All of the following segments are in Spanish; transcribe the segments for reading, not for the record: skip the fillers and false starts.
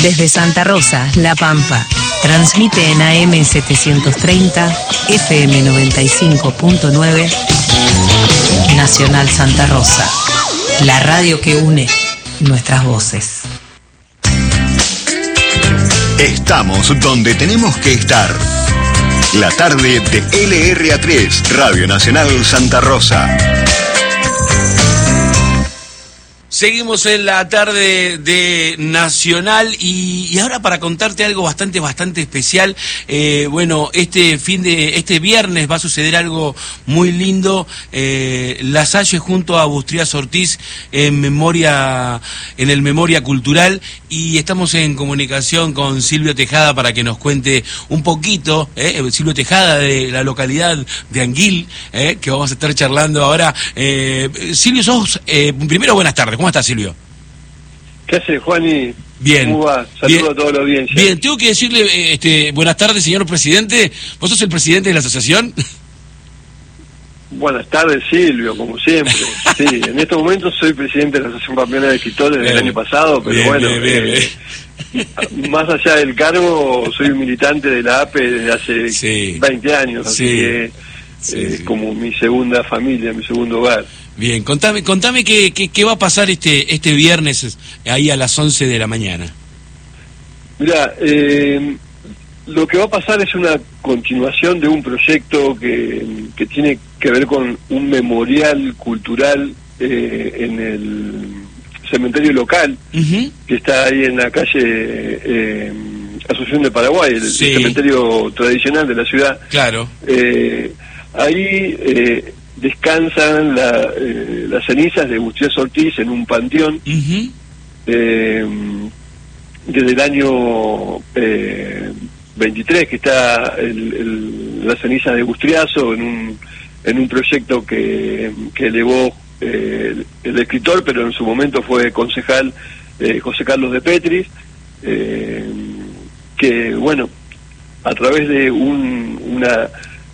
Desde Santa Rosa, La Pampa, transmite en AM 730, FM 95.9, Nacional Santa Rosa, la radio que une nuestras voces. Estamos donde tenemos que estar. La tarde de LRA3, Radio Nacional Santa Rosa. Seguimos en la tarde de Nacional y ahora para contarte algo bastante especial. Bueno, este viernes va a suceder algo muy lindo. La Salle junto a Bustrias Ortiz en el Memoria Cultural, y estamos en comunicación con Silvio Tejada para que nos cuente un poquito, Silvio Tejada de la localidad de Anguil, que vamos a estar charlando ahora. Silvio, primero buenas tardes. ¿Cómo estás, Silvio? ¿Qué haces, Juani? Bien. ¿Cómo va? Saludos a toda la audiencia. Bien, tengo que decirle buenas tardes, señor presidente. ¿Vos sos el presidente de la asociación? Buenas tardes, Silvio, como siempre. Sí, en estos momentos soy presidente de la Asociación Pampeana de Escritores del año pasado, pero bien, bueno, bien. Más allá del cargo, soy un militante de la APE desde hace 20 años, así que como mi segunda familia, mi segundo hogar. Bien, contame qué va a pasar este viernes ahí a las 11 de la mañana. Mirá, lo que va a pasar es una continuación de un proyecto que tiene que ver con un memorial cultural en el cementerio local, que está ahí en la calle Asunción de Paraguay, el cementerio tradicional de la ciudad. Claro. Ahí descansan las cenizas de Bustrias Ortiz en un panteón desde el año 23, que está las cenizas de Bustriaso en un proyecto que elevó el escritor, pero en su momento fue concejal José Carlos de Petris, que bueno, a través de una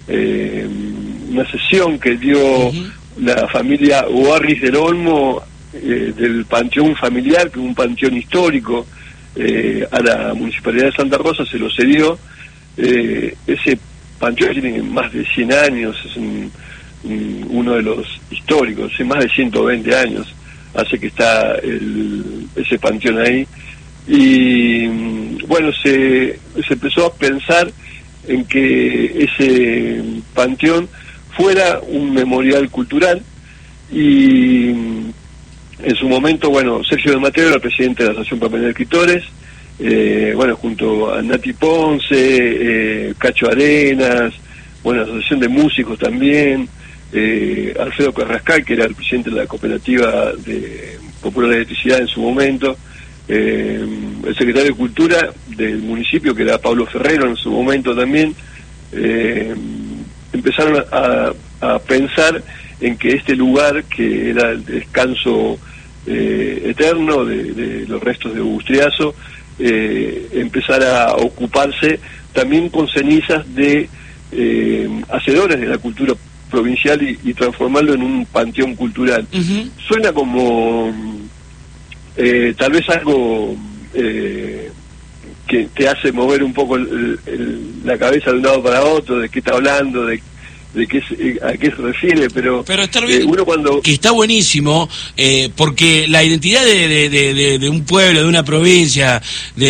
sesión que dio la familia Oarris del Olmo del panteón familiar, que es un panteón histórico, a la Municipalidad de Santa Rosa se lo cedió. Ese panteón tiene más de 100 años, es uno de los históricos, más de 120 años hace que está ese panteón ahí. Y bueno, se empezó a pensar en que ese panteón fuera un memorial cultural, y en su momento, bueno, Sergio de Mateo era el presidente de la Asociación Pampeana de Escritores, bueno, junto a Nati Ponce, Cacho Arenas, bueno, la Asociación de Músicos también, Alfredo Carrascal, que era el presidente de la Cooperativa Popular de Electricidad en su momento, el secretario de Cultura del municipio, que era Pablo Ferrero en su momento también. Empezaron a pensar en que este lugar, que era el descanso eterno de los restos de Bustriaso, empezara a ocuparse también con cenizas de hacedores de la cultura provincial y transformarlo en un panteón cultural. Suena como tal vez algo que te hace mover un poco la cabeza de un lado para otro, de qué está hablando, de a qué se refiere, pero está bien, uno cuando... Que está buenísimo, porque la identidad de un pueblo, de una provincia,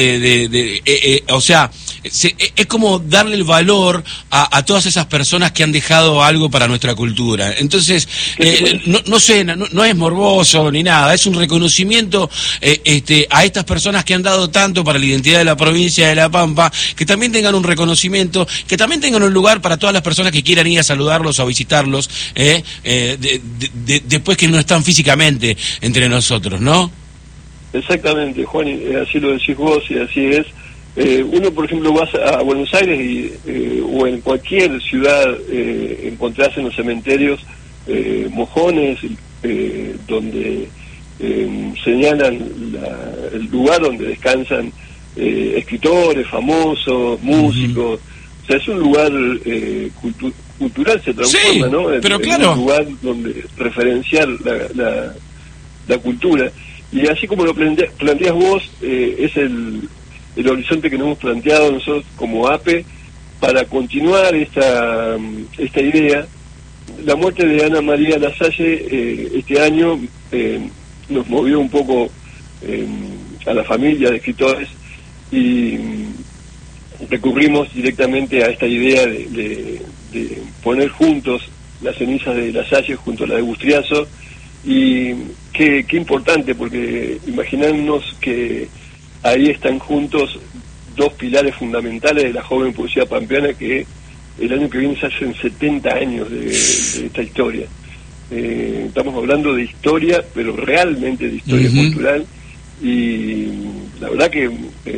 o sea, es como darle el valor a todas esas personas que han dejado algo para nuestra cultura. Entonces, no es morboso ni nada, es un reconocimiento a estas personas que han dado tanto para la identidad de la provincia de La Pampa, que también tengan un reconocimiento, que también tengan un lugar para todas las personas que quieran ir a saludarlos o a visitarlos, después que no están físicamente entre nosotros, ¿no? Exactamente, Juan, así lo decís vos y así es. Uno, por ejemplo, vas a Buenos Aires o en cualquier ciudad encontrás en los cementerios mojones donde señalan el lugar donde descansan escritores famosos, músicos. O sea, es un lugar cultural, se transforma, sí, ¿no? Pero claro. Un lugar donde referenciar la cultura. Y así como lo planteas vos, es el horizonte que nos hemos planteado nosotros como APE para continuar esta idea. La muerte de Ana María Lasalle este año nos movió un poco a la familia de escritores y recurrimos directamente a esta idea de poner juntos las cenizas de Lasalle junto a la de Bustriazo. Y qué importante, porque imaginarnos que ahí están juntos dos pilares fundamentales de la joven poesía pampeana, que el año que viene se hacen 70 años de esta historia. Estamos hablando de historia, pero realmente de historia cultural, y la verdad que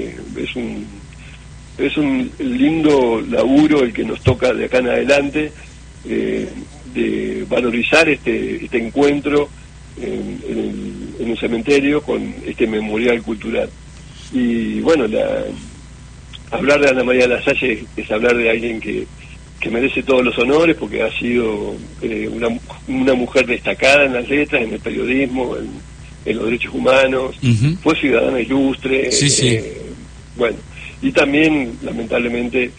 es un lindo laburo el que nos toca de acá en adelante, de valorizar este encuentro en un cementerio con este memorial cultural. Y bueno, hablar de Ana María Lasalle es hablar de alguien que merece todos los honores, porque ha sido una mujer destacada en las letras, en el periodismo, en los derechos humanos, fue ciudadana ilustre, bueno, y también lamentablemente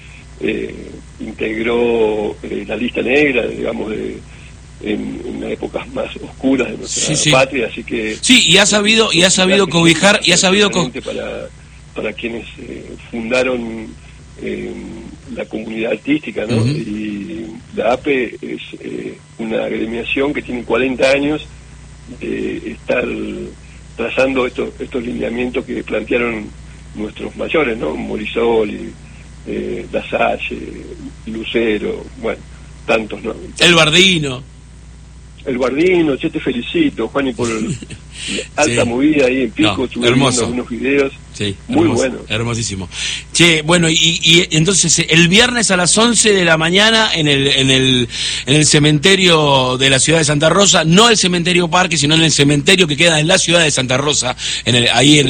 integró la lista negra, digamos, en épocas más oscuras de nuestra patria, así que y ha sabido cobijar, y ha sabido para quienes fundaron la comunidad artística, ¿no? Y la APE es una agremiación que tiene 40 años de estar trazando estos lineamientos que plantearon nuestros mayores, ¿no? Morisoli, Lasalle, Lucero, bueno, tantos, ¿no? El Bardino, che, te felicito, Juani, por alta movida ahí en Pico, estuve viendo unos videos muy buenos. Hermosísimo. Che, bueno, y entonces el viernes a las 11 de la mañana en el cementerio de la ciudad de Santa Rosa, no el cementerio Parque, sino en el cementerio que queda en la ciudad de Santa Rosa, ahí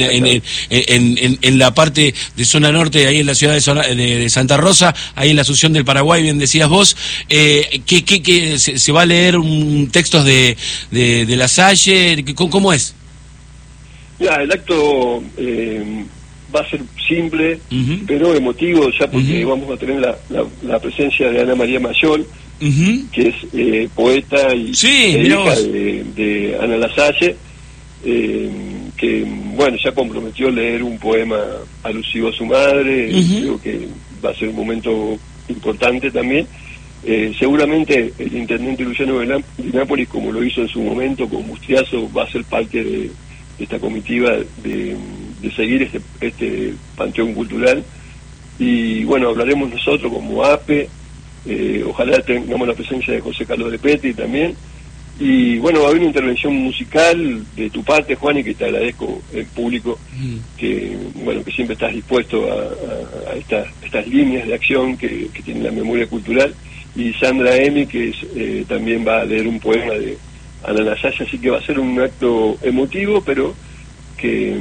en la parte de zona norte, ahí en la ciudad de Santa Rosa, ahí en la Asunción del Paraguay, bien decías vos, que se va a leer un textos de Lasalle, ¿cómo es? Ya, el acto va a ser simple, pero emotivo, ya porque vamos a tener la presencia de Ana María Mayol, que es poeta y hija de Ana Lasalle, que bueno, ya comprometió leer un poema alusivo a su madre. Creo que va a ser un momento importante también. Seguramente el intendente Luciano de Nápoles, como lo hizo en su momento con Bustriazo, va a ser parte de esta comitiva de seguir este panteón cultural. Y bueno, hablaremos nosotros como APE, ojalá tengamos la presencia de José Carlos de Petri también. Y bueno, va a haber una intervención musical de tu parte, Juan, y que te agradezco en público, que bueno, que siempre estás dispuesto a estas líneas de acción que tiene la memoria cultural. Y Sandra Emi, que también va a leer un poema de Ana Lasalle, así que va a ser un acto emotivo, pero que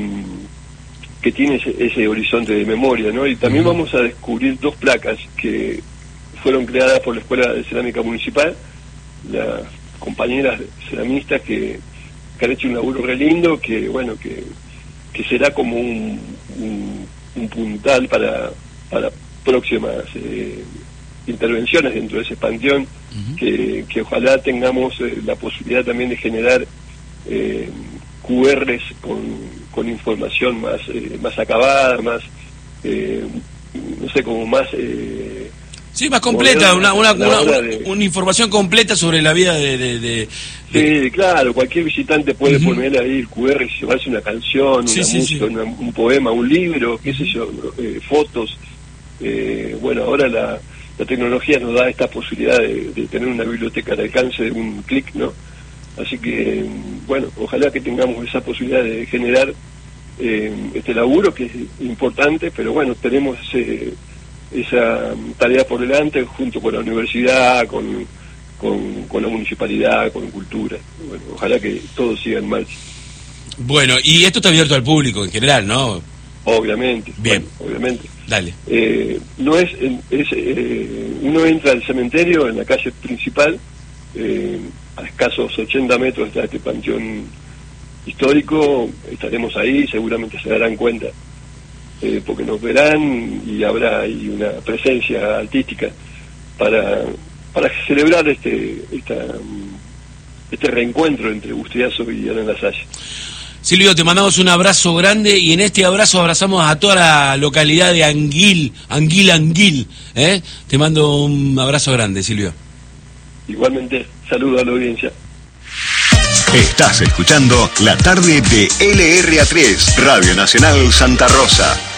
tiene ese horizonte de memoria, ¿no? Y también vamos a descubrir dos placas que fueron creadas por la Escuela de Cerámica Municipal, las compañeras ceramistas que han hecho un laburo re lindo, que bueno, que será como un puntal para próximas intervenciones dentro de ese panteón, que ojalá tengamos la posibilidad también de generar QRs con información más acabada, más no sé, como más más completa, una información completa sobre la vida de... Sí, claro, cualquier visitante puede poner ahí el QR y llevarse una canción, una música, un poema, un libro, qué sé yo, fotos. Bueno, ahora la tecnología nos da esta posibilidad de tener una biblioteca al alcance de un clic, ¿no? Así que, bueno, ojalá que tengamos esa posibilidad de generar este laburo, que es importante, pero bueno, tenemos esa tarea por delante junto con la universidad, con la municipalidad, con cultura. Bueno, ojalá que todo siga en marcha. Bueno, y esto está abierto al público en general, ¿no? Obviamente. Bien. Bueno, obviamente. Dale. No uno entra al cementerio en la calle principal, a escasos 80 metros está este panteón histórico, estaremos ahí, seguramente se darán cuenta porque nos verán y habrá ahí una presencia artística para celebrar este reencuentro entre Bustriazo y Ana Lasalle. Silvio, te mandamos un abrazo grande y en este abrazo abrazamos a toda la localidad de Anguil, ¿eh? Te mando un abrazo grande, Silvio. Igualmente, saludo a la audiencia. Estás escuchando La Tarde de LRA3, Radio Nacional Santa Rosa.